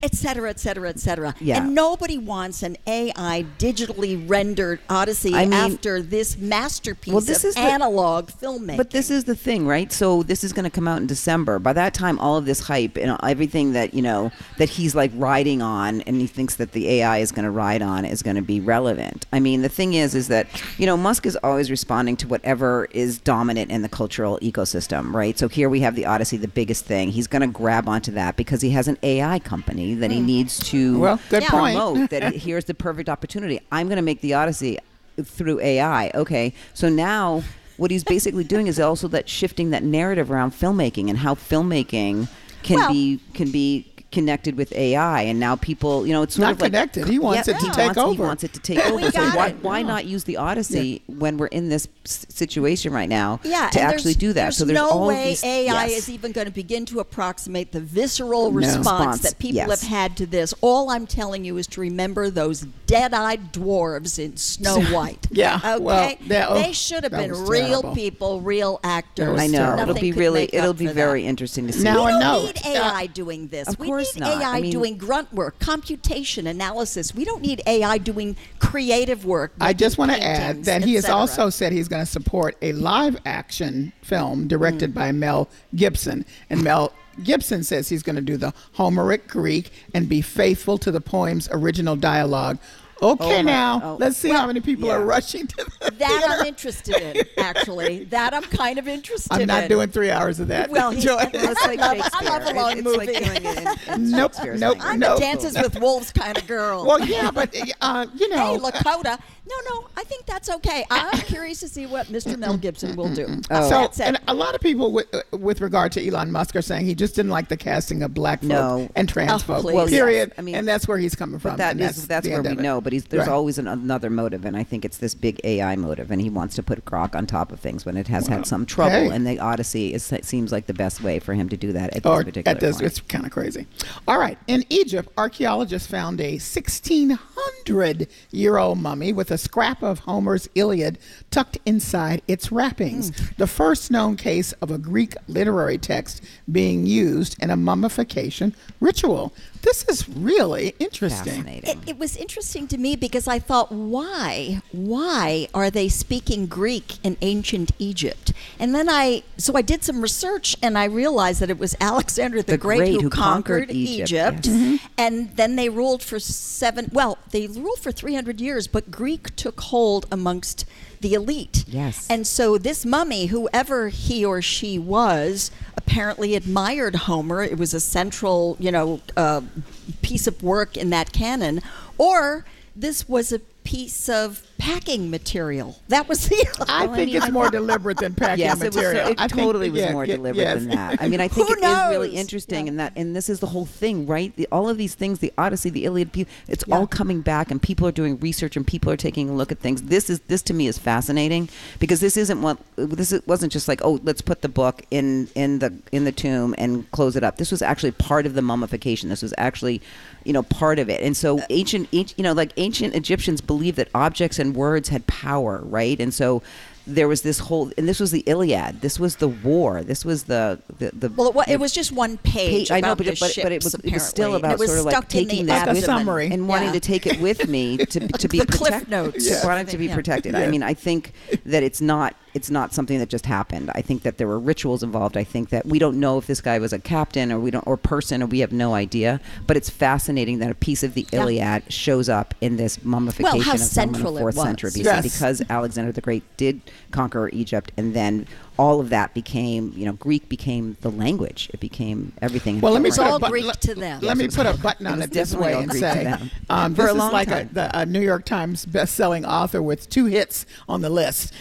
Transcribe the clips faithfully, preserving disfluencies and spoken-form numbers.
et cetera, et cetera, et cetera. Yeah. And nobody wants an A I digitally rendered Odyssey I mean, after this masterpiece well, this of is the- analog filmmaking. But this is the thing, right? So this is going to come out in December. By that time, all of this hype and everything that, you know, that he's like riding on and he thinks that the A I is going to ride on is going to be relevant. I mean, the thing is, is that, you know, Musk is always responding to whatever is dominant in the cultural ecosystem, right? So here we have the Odyssey, the biggest thing. He's going to grab onto that because he has an A I company that he needs to Well, good point. promote. That here's the perfect opportunity. I'm going to make the Odyssey through A I. Okay, so now what he's basically doing is also that shifting that narrative around filmmaking and how filmmaking can Well- be can be connected with A I, and now people, you know, it's sort Not of like connected. He wants Yeah, it to he take wants, over. He wants it to take We over. So got why, it. why Yeah. not use the Odyssey when we're in this s- situation right now Yeah, to and actually there's, do that? There's so there's no all way these, A I yes. is even going to begin to approximate the visceral No. response, Response, that people yes. have had to this. All I'm telling you is to remember those dead-eyed dwarves in Snow White. Yeah, Okay. well, that- oh, they should have that been was real terrible. people, real actors. was I know terrible. it'll Nothing be could really make it'll up be for very that. interesting to see. Now We I don't know. need A I doing this. Of we course need not. A I I mean- doing grunt work, computation, analysis. We don't need A I doing creative work. I just want to making add paintings, that he et has cetera. also said he's going to support a live action film directed by Mel Gibson. And Mel Gibson says he's going to do the Homeric Greek and be faithful to the poem's original dialogue. Okay, Oh, now oh. let's see how many people yeah. are rushing to the That theater. I'm interested in, actually. That I'm kind of interested in. I'm not doing three hours of that. Well, he- Joy. It's like I love- I Shakespeare. love a long it's movie. like doing it in, in Nope, Shakespeare's nope, language. I'm no. a Dances with Wolves kind of girl. Well, yeah, but uh, you Hey, know, Lakota. No, no, I think that's okay. I'm curious to see what Mister Mel Gibson will do. Oh. so That's it. and a lot of people with, uh, with regard to Elon Musk are saying he just didn't like the casting of black folk No. and trans Oh, folk. please. Well, period. yes. I mean, and that's where he's coming from. But that and is that's the where end we of it. know. But he's, there's Right. always an, another motive, and I think it's this big A I motive, and he wants to put Grok on top of things when it has had some trouble. Hey. And the Odyssey is, it seems like the best way for him to do that at Or this particular at this, point. it's kind of crazy. All right. In Egypt, archaeologists found a sixteen hundred year old mummy with a scrap of Homer's Iliad tucked inside its wrappings. Hmm. The first known case of a Greek literary text being used in a mummification ritual. This is really interesting. Fascinating. It, it was interesting to me because I thought, why, why are they speaking Greek in ancient Egypt? And then I, so I did some research and I realized that it was Alexander the, The Great, Great who, who conquered, conquered Egypt, Egypt, yes. Mm-hmm. and then they ruled for seven. Well, they ruled for three hundred years, but Greek took hold amongst the elite. Yes. And so this mummy, whoever he or she was, apparently admired Homer. It was a central, you know, uh, piece of work in that canon. Or this was a piece of packing material. That was the. I Well, I think mean, it's I more thought- deliberate than packing Yes, it was. material. It I think- totally was yeah, more yeah, deliberate yes. than that. I mean, I think Who it is really knows? interesting, Yeah. and that, and this is the whole thing, right? The, all of these things, the Odyssey, the Iliad, pe- it's Yeah. all coming back, and people are doing research, and people are taking a look at things. This is this to me is fascinating because this isn't what this is, wasn't just like, oh, let's put the book in in the in the tomb and close it up. This was actually part of the mummification. This was actually, you know, part of it. And so ancient, ancient you know, like ancient Egyptians believed that objects and words had power, right? And so there was this whole, and this was the Iliad. This was the war. This was the the, the Well, it, wa- it was just one page. Pa- I know, about but the it, but, but it was ships, it was still apparently. And about it was sort of like stuck in taking the that Like a with abdomen. summary. and wanting Yeah. to take it with me to to be The cliff protect- notes. Yeah. wanting to be Yeah. protected. I Yeah. mean, I think that it's not it's not something that just happened. I think that there were rituals involved. I think that we don't know if this guy was a captain or we don't or person or we have no idea. But it's fascinating that a piece of the Yeah. Iliad shows up in this mummification Well, how of someone in central the it fourth was. century B C Yes. because Alexander the Great did conquer Egypt, and then all of that became, you know, Greek became the language. It became everything. Well, let me It was put all a, but- Greek let- to them. Let Yes, me it was put a all- button it on was it this definitely way all and Greek to say, them. um, For this a long is like a, time. the, a New York Times best-selling author with two hits on the list.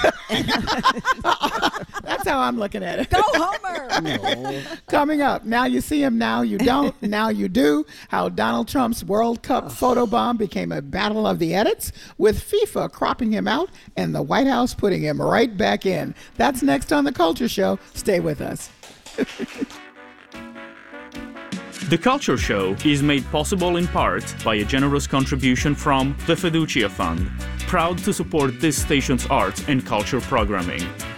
That's how I'm looking at it. Go Homer! Coming up, now you see him, now you don't, now you do. How Donald Trump's World Cup photobomb became a battle of the edits, with FIFA cropping him out and the White House putting him right back in. That's next on The Culture Show. Stay with us. The Culture Show is made possible in part by a generous contribution from the Fiducia Fund, proud to support this station's arts and culture programming.